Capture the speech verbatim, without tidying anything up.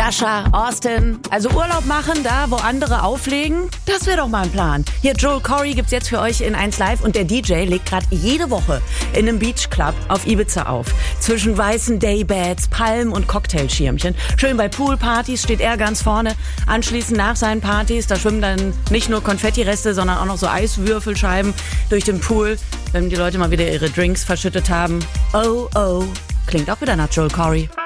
Dasha, Austin, also Urlaub machen, da wo andere auflegen, das wäre doch mal ein Plan. Hier, Joel Corry gibt's jetzt für euch in eins Live und der D J legt gerade jede Woche in einem Beachclub auf Ibiza auf. Zwischen weißen Daybeds, Palmen und Cocktailschirmchen. Schön bei Poolpartys steht er ganz vorne. Anschließend nach seinen Partys, da schwimmen dann nicht nur Konfettireste, sondern auch noch so Eiswürfelscheiben durch den Pool, wenn die Leute mal wieder ihre Drinks verschüttet haben. Oh, oh, klingt auch wieder nach Joel Corry.